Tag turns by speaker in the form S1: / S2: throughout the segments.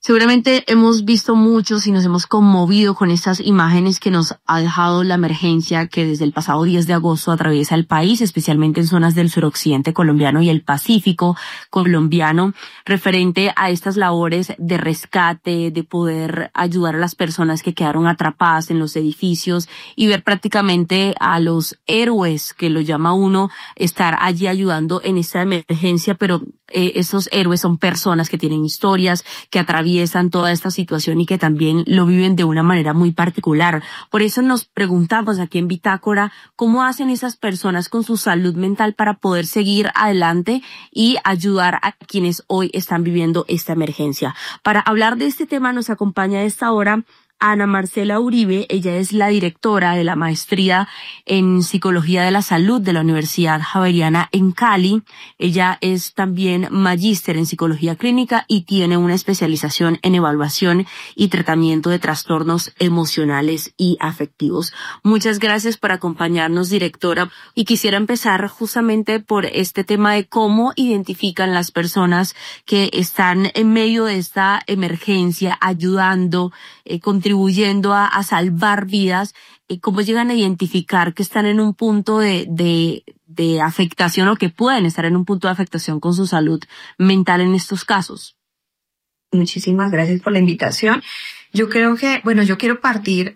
S1: Seguramente hemos visto muchos y nos hemos conmovido con estas imágenes que nos ha dejado la emergencia que desde el pasado 10 de agosto atraviesa el país, especialmente en zonas del suroccidente colombiano y el Pacífico colombiano, referente a estas labores de rescate, de poder ayudar a las personas que quedaron atrapadas en los edificios y ver prácticamente a los héroes, que lo llama uno, estar allí ayudando en esta emergencia, pero esos héroes son personas que tienen historias, que atraviesan toda esta situación y que también lo viven de una manera muy particular. Por eso nos preguntamos aquí en Bitácora, ¿cómo hacen esas personas con su salud mental para poder seguir adelante y ayudar a quienes hoy están viviendo esta emergencia? Para hablar de este tema nos acompaña a esta hora Ana Marcela Uribe. Ella es la directora de la maestría en Psicología de la Salud de la Universidad Javeriana en Cali. Ella es también magíster en Psicología Clínica y tiene una especialización en evaluación y tratamiento de trastornos emocionales y afectivos. Muchas gracias por acompañarnos, directora. Y quisiera empezar justamente por este tema de cómo identifican las personas que están en medio de esta emergencia, ayudando, contribuyendo a salvar vidas, cómo llegan a identificar que están en un punto de afectación o que pueden estar en un punto de afectación con su salud mental en estos casos.
S2: Muchísimas gracias por la invitación. Yo creo que, yo quiero partir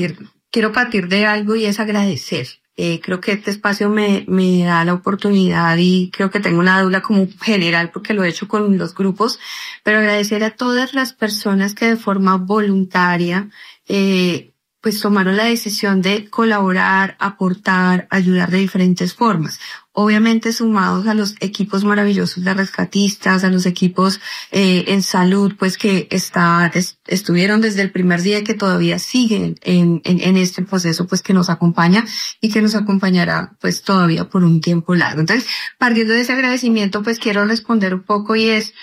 S2: de algo y es agradecer. Creo que este espacio me da la oportunidad y creo que tengo una duda como general porque lo he hecho con los grupos, pero agradecer a todas las personas que de forma voluntaria pues tomaron la decisión de colaborar, aportar, ayudar de diferentes formas. Obviamente sumados a los equipos maravillosos de rescatistas, a los equipos en salud, pues que estuvieron desde el primer día y que todavía siguen en este proceso, pues que nos acompaña y que nos acompañará pues todavía por un tiempo largo. Entonces, partiendo de ese agradecimiento, pues quiero responder un poco y es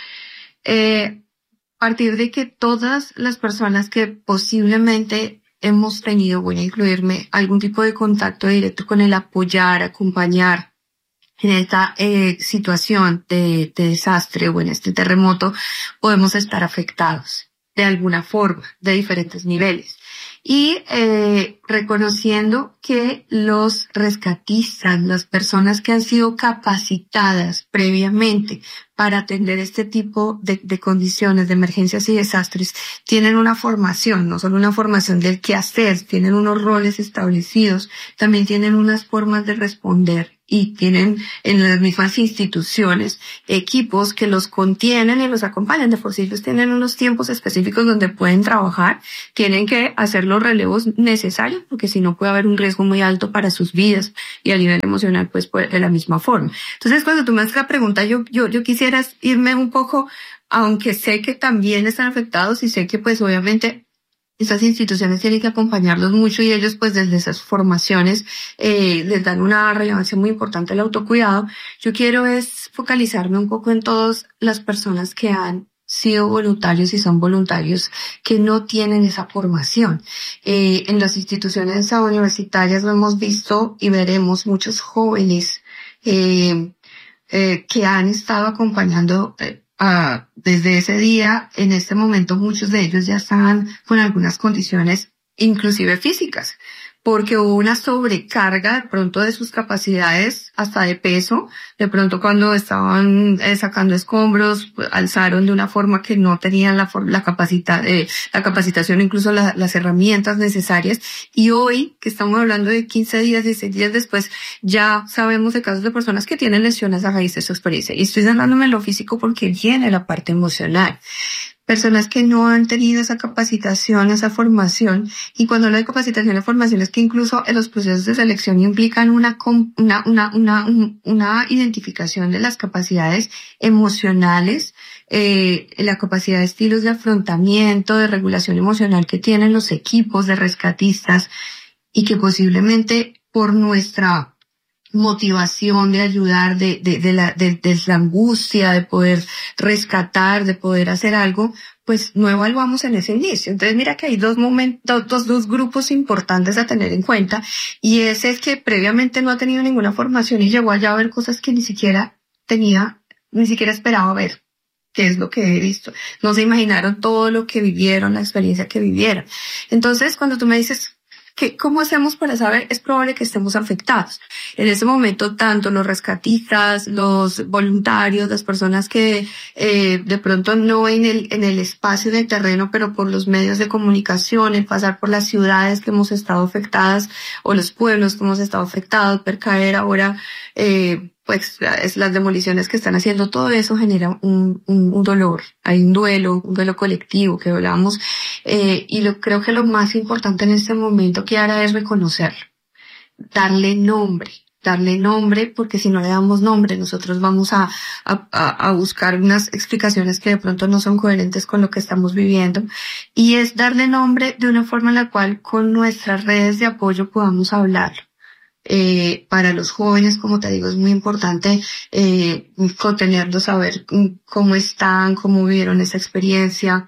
S2: partir de que todas las personas que posiblemente hemos tenido, voy a incluirme, algún tipo de contacto directo con el apoyar, acompañar en esta situación de desastre o en este terremoto, podemos estar afectados de alguna forma, de diferentes niveles. Y reconociendo que los rescatistas, las personas que han sido capacitadas previamente para atender este tipo de condiciones, de emergencias y desastres, tienen una formación, no solo una formación del qué hacer, tienen unos roles establecidos, también tienen unas formas de responder y tienen en las mismas instituciones equipos que los contienen y los acompañan. De por sí ellos tienen unos tiempos específicos donde pueden trabajar, tienen que hacer los relevos necesarios porque si no puede haber un riesgo muy alto para sus vidas y a nivel emocional pues de la misma forma. Entonces cuando tú me haces la pregunta yo quisiera irme un poco, aunque sé que también están afectados y sé que pues obviamente estas instituciones tienen que acompañarlos mucho y ellos pues desde esas formaciones les dan una relevancia muy importante al autocuidado. Yo quiero es focalizarme un poco en todas las personas que han sido voluntarios y son voluntarios que no tienen esa formación. En las instituciones universitarias lo hemos visto y veremos muchos jóvenes que han estado acompañando desde ese día. En este momento muchos de ellos ya están con algunas condiciones inclusive físicas, porque hubo una sobrecarga de pronto de sus capacidades hasta de peso. De pronto cuando estaban sacando escombros, alzaron de una forma que no tenían la capacitación, incluso las herramientas necesarias. Y hoy, que estamos hablando de 15 días, 16 días después, ya sabemos de casos de personas que tienen lesiones a raíz de su experiencia. Y estoy hablándome de lo físico porque viene la parte emocional. Personas que no han tenido esa capacitación, esa formación, y cuando hablo de capacitación y formación es que incluso en los procesos de selección implican una identificación de las capacidades emocionales, la capacidad de estilos de afrontamiento, de regulación emocional que tienen los equipos de rescatistas y que posiblemente por nuestra motivación de ayudar, de la angustia, de poder rescatar, de poder hacer algo, pues no evaluamos en ese inicio. Entonces mira que hay dos grupos importantes a tener en cuenta, y ese es que previamente no ha tenido ninguna formación y llegó allá a ver cosas que ni siquiera esperaba ver. que es lo que he visto. No se imaginaron todo lo que vivieron, la experiencia que vivieron. Entonces, cuando tú me dices, ¿cómo hacemos para saber? Es probable que estemos afectados. En ese momento, tanto los rescatistas, los voluntarios, las personas que de pronto no en el espacio de terreno, pero por los medios de comunicación, en pasar por las ciudades que hemos estado afectadas o los pueblos que hemos estado afectados, Percaer ahora, pues es las demoliciones que están haciendo, todo eso genera un dolor, hay un duelo colectivo que hablábamos, y creo que lo más importante en este momento, Kiara, es reconocerlo, darle nombre, porque si no le damos nombre, nosotros vamos a buscar unas explicaciones que de pronto no son coherentes con lo que estamos viviendo, y es darle nombre de una forma en la cual con nuestras redes de apoyo podamos hablarlo. Para los jóvenes, como te digo, es muy importante contenerlos, saber cómo están, cómo vivieron esa experiencia.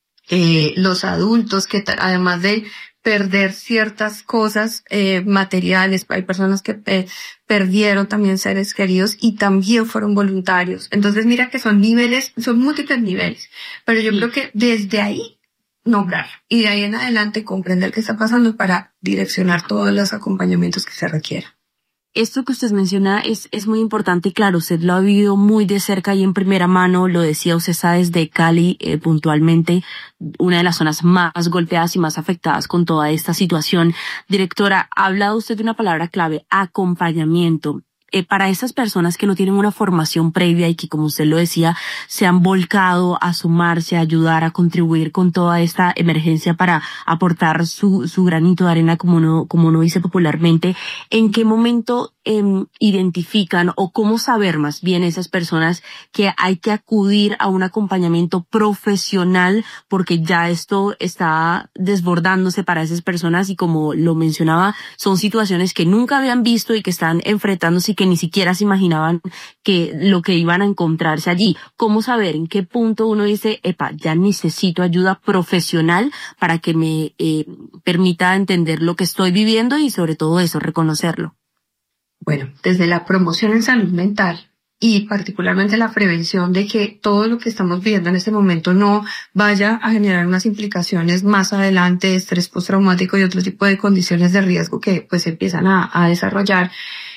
S2: Los adultos que además de perder ciertas cosas materiales, hay personas que perdieron también seres queridos y también fueron voluntarios. Entonces mira que son múltiples niveles, pero yo creo que desde ahí nombrar y de ahí en adelante comprender qué está pasando para direccionar todos los acompañamientos que se requieran.
S1: Esto que usted menciona es muy importante y claro, usted lo ha vivido muy de cerca y en primera mano, lo decía, usted está desde Cali, puntualmente, una de las zonas más golpeadas y más afectadas con toda esta situación. Directora, ha hablado usted de una palabra clave, acompañamiento. Para esas personas que no tienen una formación previa y que, como usted lo decía, se han volcado a sumarse, a ayudar, a contribuir con toda esta emergencia para aportar su granito de arena, como uno dice popularmente, ¿en qué momento identifican o cómo saber más bien esas personas que hay que acudir a un acompañamiento profesional porque ya esto está desbordándose para esas personas y, como lo mencionaba, son situaciones que nunca habían visto y que están enfrentándose y que ni siquiera se imaginaban que lo que iban a encontrarse allí? ¿Cómo saber en qué punto uno dice, ya necesito ayuda profesional para que me permita entender lo que estoy viviendo y sobre todo eso, reconocerlo?
S2: Bueno, desde la promoción en salud mental y particularmente la prevención de que todo lo que estamos viviendo en este momento no vaya a generar unas implicaciones más adelante, estrés postraumático y otro tipo de condiciones de riesgo que pues empiezan a desarrollar,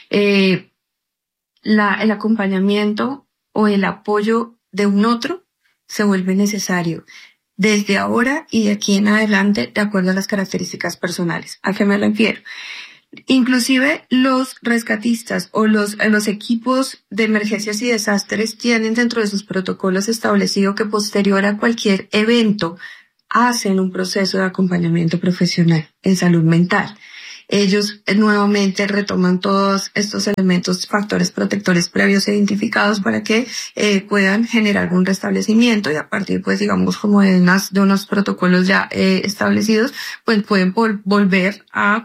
S2: el acompañamiento o el apoyo de un otro se vuelve necesario desde ahora y de aquí en adelante de acuerdo a las características personales. ¿A qué me refiero? Inclusive los rescatistas o los equipos de emergencias y desastres tienen dentro de sus protocolos establecido que posterior a cualquier evento hacen un proceso de acompañamiento profesional en salud mental. Ellos nuevamente retoman todos estos elementos, factores protectores previos identificados para que puedan generar un restablecimiento y a partir, pues digamos, como de unos protocolos ya establecidos, pues pueden volver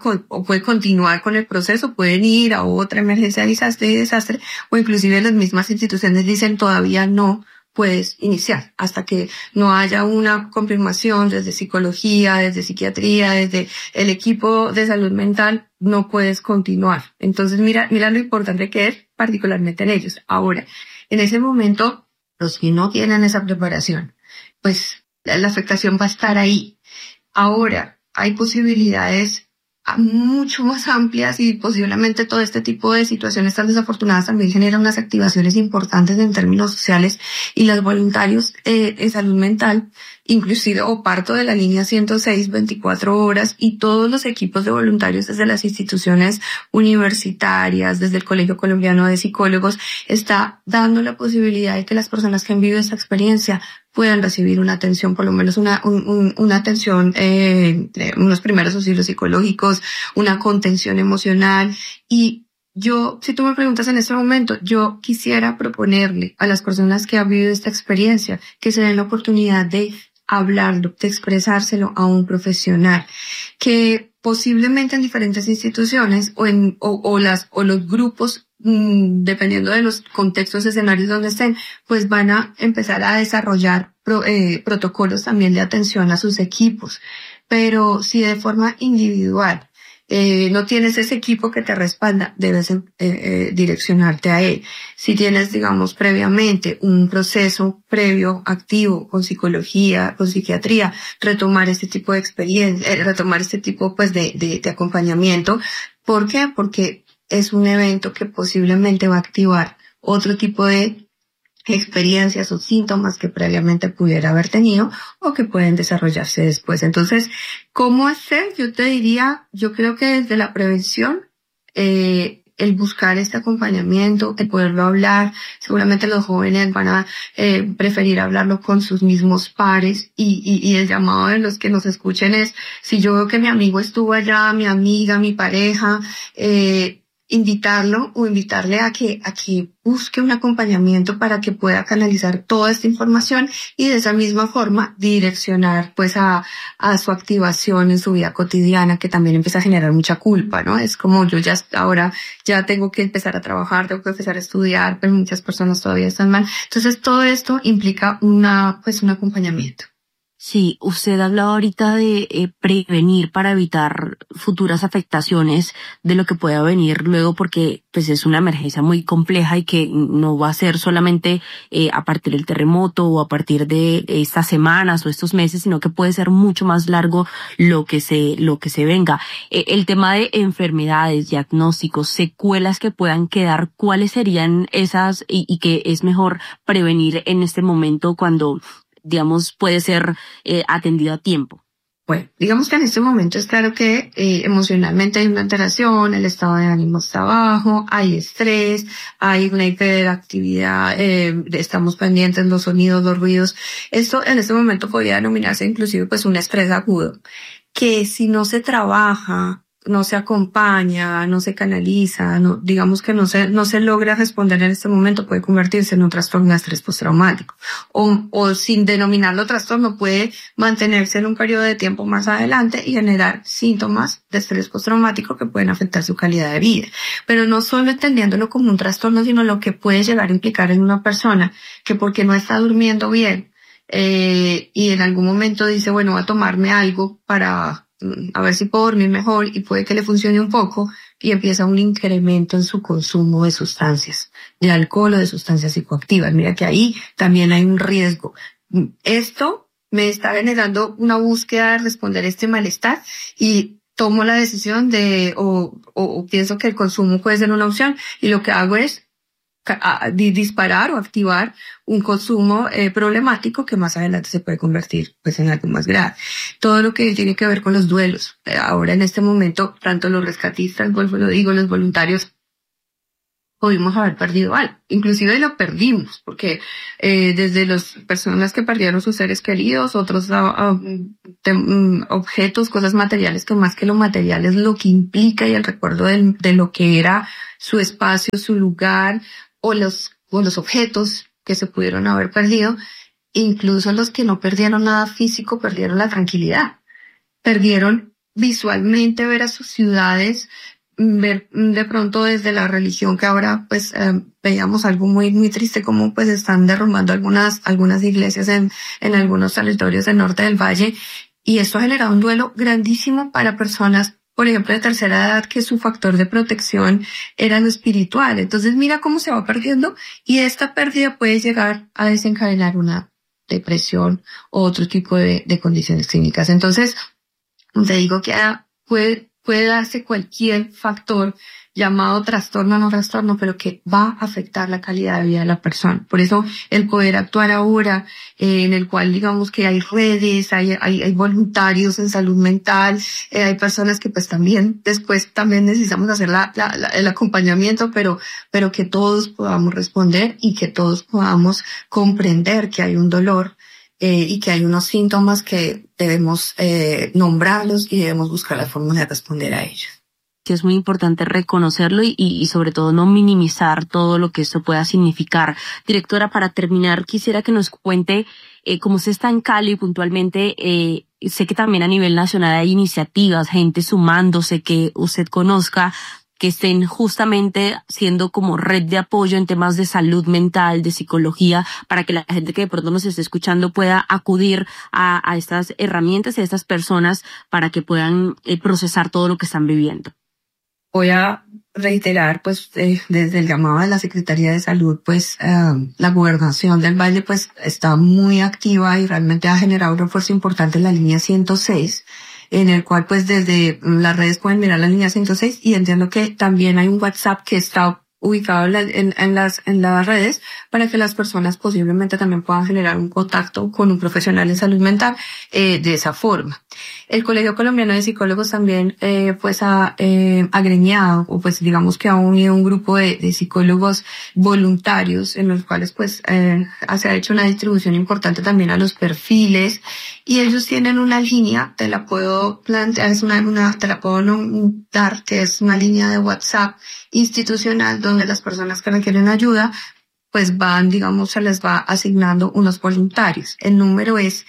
S2: o pueden continuar con el proceso, pueden ir a otra emergencia de desastre o inclusive las mismas instituciones dicen todavía no puedes iniciar hasta que no haya una confirmación desde psicología, desde psiquiatría, desde el equipo de salud mental, no puedes continuar. Entonces mira lo importante que es particularmente en ellos. Ahora, en ese momento, los que no tienen esa preparación, pues la afectación va a estar ahí. Ahora, hay posibilidades mucho más amplias y posiblemente todo este tipo de situaciones tan desafortunadas también generan unas activaciones importantes en términos sociales y los voluntarios en salud mental, inclusive o parto de la línea 106, 24 horas y todos los equipos de voluntarios desde las instituciones universitarias, desde el Colegio Colombiano de Psicólogos, está dando la posibilidad de que las personas que han vivido esta experiencia puedan recibir una atención, por lo menos una atención, unos primeros auxilios psicológicos, una contención emocional. Y yo, si tú me preguntas en este momento, yo quisiera proponerle a las personas que han vivido esta experiencia que se den la oportunidad de hablarlo, de expresárselo a un profesional, que posiblemente en diferentes instituciones o los grupos, dependiendo de los contextos, escenarios donde estén, pues van a empezar a desarrollar protocolos también de atención a sus equipos. Pero si de forma individual no tienes ese equipo que te respalda, debes direccionarte a él. Si tienes, digamos, previamente un proceso previo activo con psicología, con psiquiatría, retomar este tipo de experiencia, retomar este tipo pues de acompañamiento. ¿Por qué? Porque es un evento que posiblemente va a activar otro tipo de experiencias o síntomas que previamente pudiera haber tenido o que pueden desarrollarse después. Entonces, ¿cómo hacer? Yo te diría, yo creo que desde la prevención, el buscar este acompañamiento, el poderlo hablar, seguramente los jóvenes van a preferir hablarlo con sus mismos pares y el llamado de los que nos escuchen es, si yo veo que mi amigo estuvo allá, mi amiga, mi pareja, invitarlo o invitarle a que busque un acompañamiento para que pueda canalizar toda esta información y de esa misma forma direccionar pues a su activación en su vida cotidiana, que también empieza a generar mucha culpa, ¿no? Es como yo ahora ya tengo que empezar a trabajar, tengo que empezar a estudiar, pero muchas personas todavía están mal. Entonces todo esto implica un acompañamiento.
S1: Sí, usted hablaba ahorita de prevenir para evitar futuras afectaciones de lo que pueda venir luego, porque pues es una emergencia muy compleja y que no va a ser solamente a partir del terremoto o a partir de estas semanas o estos meses, sino que puede ser mucho más largo lo que se venga. El tema de enfermedades, diagnósticos, secuelas que puedan quedar, ¿cuáles serían esas y que es mejor prevenir en este momento cuando digamos, puede ser atendido a tiempo?
S2: Bueno, digamos que en este momento es claro que emocionalmente hay una alteración, el estado de ánimo está bajo, hay estrés, hay una hiperactividad, estamos pendientes los sonidos, los ruidos. Esto en este momento podría denominarse inclusive pues un estrés agudo, que si no se trabaja, no se acompaña, no se canaliza, digamos que no se logra responder en este momento, puede convertirse en un trastorno de estrés postraumático. O sin denominarlo trastorno, puede mantenerse en un periodo de tiempo más adelante y generar síntomas de estrés postraumático que pueden afectar su calidad de vida. Pero no solo entendiéndolo como un trastorno, sino lo que puede llegar a implicar en una persona que porque no está durmiendo bien, y en algún momento dice, bueno, voy a tomarme algo para a ver si puedo dormir mejor y puede que le funcione un poco y empieza un incremento en su consumo de sustancias, de alcohol o de sustancias psicoactivas. Mira que ahí también hay un riesgo. Esto me está generando una búsqueda de responder a este malestar y tomo la decisión o pienso que el consumo puede ser una opción y lo que hago es disparar o activar un consumo problemático que más adelante se puede convertir pues en algo más grave. Todo lo que tiene que ver con los duelos. Ahora en este momento, tanto los rescatistas, vuelvo lo digo, los voluntarios, pudimos haber perdido algo. Inclusive lo perdimos, porque desde las personas que perdieron sus seres queridos, otros objetos, cosas materiales, que más que lo material es lo que implica y el recuerdo de lo que era su espacio, su lugar, o los objetos que se pudieron haber perdido. Incluso los que no perdieron nada físico perdieron la tranquilidad, perdieron visualmente ver a sus ciudades, ver de pronto desde la religión, que ahora pues veíamos algo muy muy triste, como pues están derrumbando algunas iglesias en algunos territorios del norte del valle, y esto ha generado un duelo grandísimo para personas, por ejemplo, de tercera edad, que su factor de protección era lo espiritual. Entonces mira cómo se va perdiendo, y esta pérdida puede llegar a desencadenar una depresión o otro tipo de condiciones clínicas. Entonces, te digo que puede darse cualquier factor llamado trastorno o no trastorno, pero que va a afectar la calidad de vida de la persona. Por eso el poder actuar ahora, en el cual digamos que hay redes, hay voluntarios en salud mental, hay personas que pues después también necesitamos hacer el acompañamiento, pero que todos podamos responder y que todos podamos comprender que hay un dolor, y que hay unos síntomas que debemos nombrarlos y debemos buscar la forma de responder a ellos.
S1: Sí, es muy importante reconocerlo y sobre todo no minimizar todo lo que esto pueda significar. Directora, para terminar, quisiera que nos cuente cómo se está en Cali puntualmente. Sé que también a nivel nacional hay iniciativas, gente sumándose, que usted conozca. que estén justamente siendo como red de apoyo en temas de salud mental, de psicología, para que la gente que de pronto nos esté escuchando pueda acudir a estas herramientas y a estas personas para que puedan procesar todo lo que están viviendo?
S2: Voy a reiterar, pues, desde el llamado de la Secretaría de Salud, pues, la Gobernación del Valle, pues, está muy activa y realmente ha generado un refuerzo importante en la línea 106, en el cual, pues, desde las redes pueden mirar la línea 106, y entiendo que también hay un WhatsApp que está ubicado en las redes para que las personas posiblemente también puedan generar un contacto con un profesional en salud mental de esa forma. El Colegio Colombiano de Psicólogos también pues ha agremiado, o pues digamos que ha unido un grupo de psicólogos voluntarios en los cuales pues se ha hecho una distribución importante también a los perfiles, y ellos tienen una línea, te la puedo plantear, te la puedo dar, que es una línea de WhatsApp institucional donde las personas que requieren ayuda pues van, digamos, se les va asignando unos voluntarios. El número es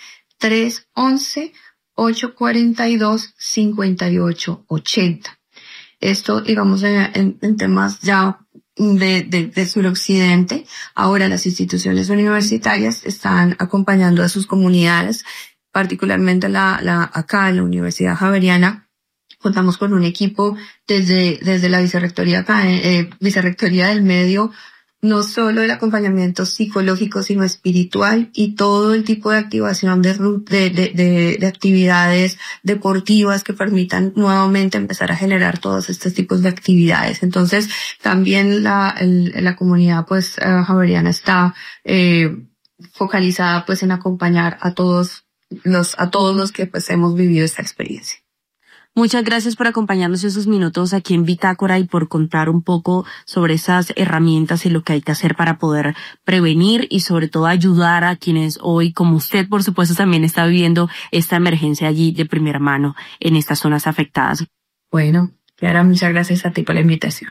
S2: 311-842-5880. Esto, digamos, en temas ya de suroccidente. Ahora las instituciones universitarias están acompañando a sus comunidades, particularmente acá en la Universidad Javeriana. Contamos con un equipo desde la vicerrectoría del medio, no solo el acompañamiento psicológico, sino espiritual, y todo el tipo de activación de actividades deportivas que permitan nuevamente empezar a generar todos estos tipos de actividades. Entonces, también la comunidad, pues, javeriana está, focalizada, pues, en acompañar a todos los que, pues, hemos vivido esta experiencia.
S1: Muchas gracias por acompañarnos esos minutos aquí en Bitácora y por contar un poco sobre esas herramientas y lo que hay que hacer para poder prevenir y sobre todo ayudar a quienes hoy, como usted, por supuesto, también está viviendo esta emergencia allí de primera mano en estas zonas afectadas.
S2: Bueno, Kiara, muchas gracias a ti por la invitación.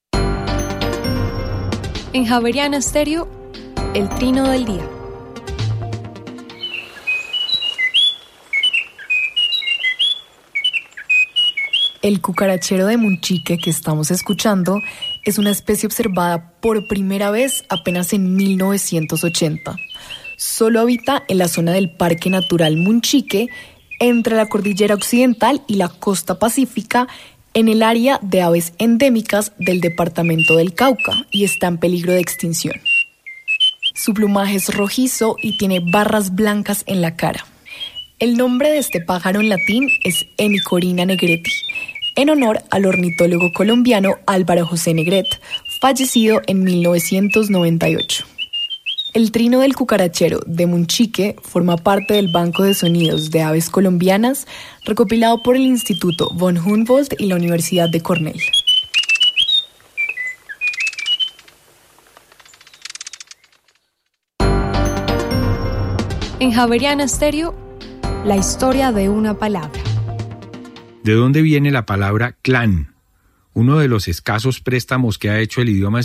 S3: En Javeriana Estéreo, el trino del día. El cucarachero de Munchique que estamos escuchando es una especie observada por primera vez apenas en 1980. Solo habita en la zona del Parque Natural Munchique, entre la cordillera occidental y la costa pacífica, en el área de aves endémicas del departamento del Cauca, y está en peligro de extinción. Su plumaje es rojizo y tiene barras blancas en la cara. El nombre de este pájaro en latín es Hemicorina negreti, en honor al ornitólogo colombiano Álvaro José Negret, fallecido en 1998. El trino del cucarachero de Munchique forma parte del Banco de Sonidos de Aves Colombianas, recopilado por el Instituto von Humboldt y la Universidad de Cornell. En Javeriana Estéreo, la historia de una palabra.
S4: ¿De dónde viene la palabra clan? Uno de los escasos préstamos que ha hecho el idioma